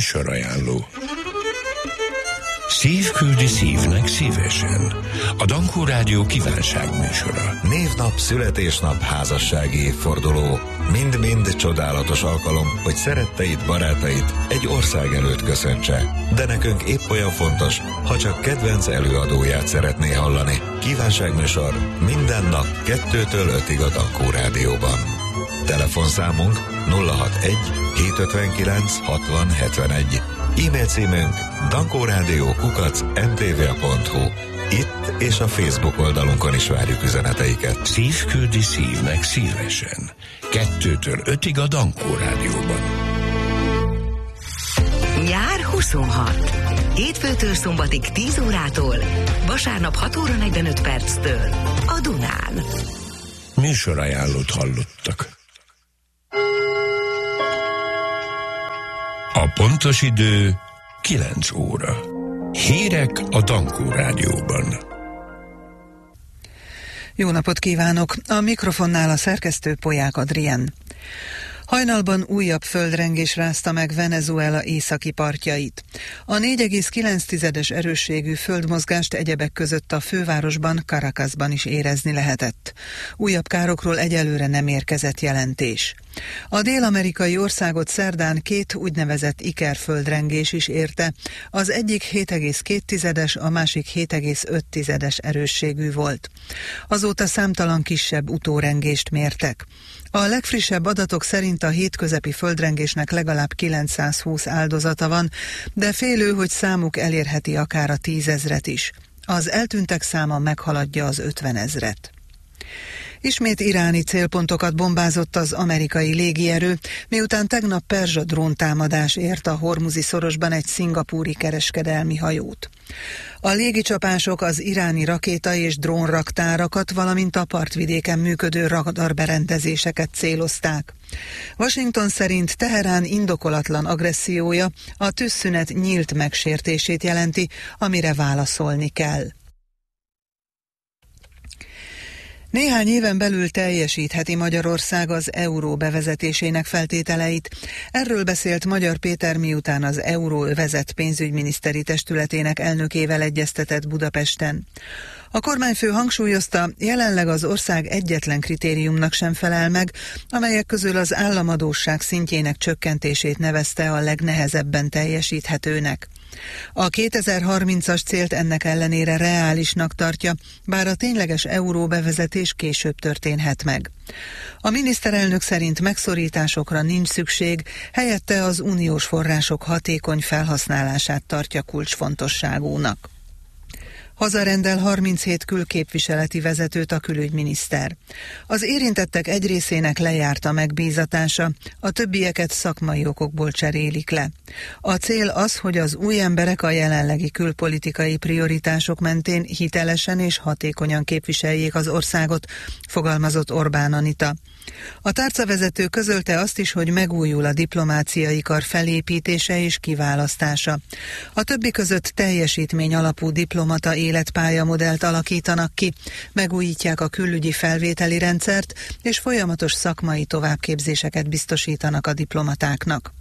Műsorajánló. Szív küldi szívnek szívesen. A Dankó Rádió kívánságműsora. Névnap, születésnap, házassági évforduló. Mind-mind csodálatos alkalom, hogy szeretteid, barátait egy ország előtt köszöntse. De nekünk épp olyan fontos, ha csak kedvenc előadóját szeretné hallani. Kívánságműsor minden nap 2-től 5-ig a Dankó Rádióban. Telefonszámunk 061 759 60 71. E-mail címünk dankoradio@mtva.hu. Itt és a Facebook oldalunkon is várjuk üzeneteiket. Szív küldi szívnek szívesen. 2-től 5-ig a Dankó Rádióban. Nyár 26. Hétfőtől szombatig 10 órától, vasárnap 6 óra 45 perctől a Dunán. Műsorajánlót hallottak. A pontos idő 9 óra. Hírek a Dankó Rádióban. Jó napot kívánok! A mikrofonnál a szerkesztő Polyák Adrien. Hajnalban újabb földrengés rázta meg Venezuela északi partjait. A 4,9-es erősségű földmozgást egyebek között a fővárosban, Caracasban is érezni lehetett. Újabb károkról egyelőre nem érkezett jelentés. A dél-amerikai országot szerdán 2 úgynevezett ikerföldrengés is érte. Az egyik 7,2-es, a másik 7,5-es erősségű volt. Azóta számtalan kisebb utórengést mértek. A legfrissebb adatok szerint a hétközepi földrengésnek legalább 920 áldozata van, de félő, hogy számuk elérheti akár a 10 000-et is. Az eltűntek száma meghaladja az 50 000-et. Ismét iráni célpontokat bombázott az amerikai légierő, miután tegnap perzsa dróntámadás ért a Hormuzi szorosban egy szingapúri kereskedelmi hajót. A légicsapások az iráni rakéta és drónraktárakat, valamint a partvidéken működő radarberendezéseket célozták. Washington szerint Teherán indokolatlan agressziója a tűzszünet nyílt megsértését jelenti, amire válaszolni kell. Néhány éven belül teljesítheti Magyarország az euró bevezetésének feltételeit. Erről beszélt Magyar Péter, miután az euróövezet pénzügyminiszteri testületének elnökével egyeztetett Budapesten. A kormányfő hangsúlyozta, jelenleg az ország egyetlen kritériumnak sem felel meg, amelyek közül az államadósság szintjének csökkentését nevezte a legnehezebben teljesíthetőnek. A 2030-as célt ennek ellenére reálisnak tartja, bár a tényleges euróbevezetés később történhet meg. A miniszterelnök szerint megszorításokra nincs szükség, helyette az uniós források hatékony felhasználását tartja kulcsfontosságúnak. Hazarendel 37 külképviseleti vezetőt a külügyminiszter. Az érintettek egy részének lejárt a megbízatása, a többieket szakmai okokból cserélik le. A cél az, hogy az új emberek a jelenlegi külpolitikai prioritások mentén hitelesen és hatékonyan képviseljék az országot, fogalmazott Orbán Anita. A tárcavezető közölte azt is, hogy megújul a diplomáciai kar felépítése és kiválasztása. A többi között teljesítmény alapú diplomata életpályamodellt alakítanak ki, megújítják a külügyi felvételi rendszert, és folyamatos szakmai továbbképzéseket biztosítanak a diplomatáknak.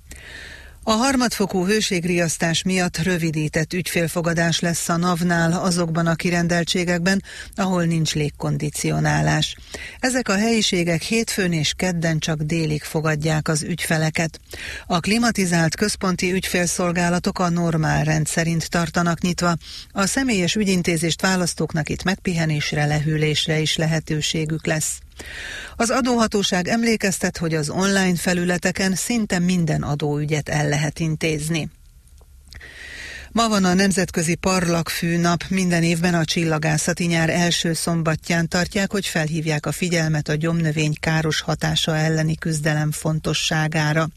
A harmadfokú hőségriasztás miatt rövidített ügyfélfogadás lesz a NAV-nál azokban a kirendeltségekben, ahol nincs légkondicionálás. Ezek a helyiségek hétfőn és kedden csak délig fogadják az ügyfeleket. A klimatizált központi ügyfélszolgálatok a normál rend szerint tartanak nyitva. A személyes ügyintézést választóknak itt megpihenésre, lehűlésre is lehetőségük lesz. Az adóhatóság emlékeztet, hogy az online felületeken szinte minden adóügyet el lehet intézni. Ma van a Nemzetközi Parlagfű nap, minden évben a csillagászati nyár első szombatján tartják, hogy felhívják a figyelmet a gyomnövény káros hatása elleni küzdelem fontosságára.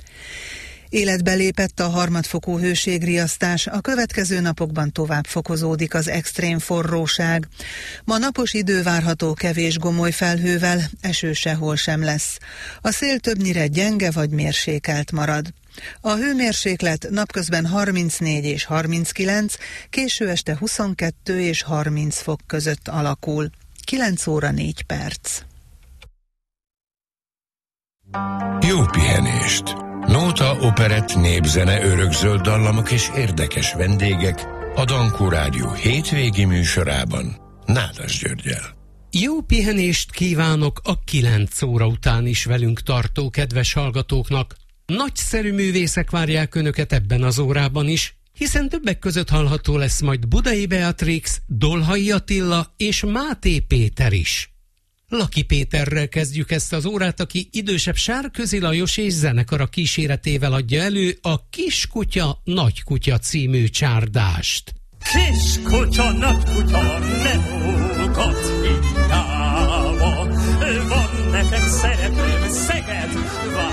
Életbe lépett a harmadfokú hőségriasztás, a következő napokban tovább fokozódik az extrém forróság. Ma napos idő várható kevés gomoly felhővel, eső sehol sem lesz. A szél többnyire gyenge vagy mérsékelt marad. A hőmérséklet napközben 34 és 39, késő este 22 és 30 fok között alakul. 9 óra 4 perc. Jó pihenést! Nóta Nóta, operett, népzene, örökzöld dallamok és érdekes vendégek a Dankó Rádió hétvégi műsorában Nádas Györggyel. Jó pihenést kívánok a 9 óra után is velünk tartó kedves hallgatóknak. Nagyszerű művészek várják Önöket ebben az órában is, hiszen többek között hallható lesz majd Budai Beatrix, Dolhai Attila és Máté Péter is. Laki Péterrel kezdjük ezt az órát, aki idősebb Sárközi Lajos és zenekara kíséretével adja elő a Kiskutya, Nagykutya című csárdást. Kiskutya, nagykutya, melókat hiába, van nektek szeretőm Szeged,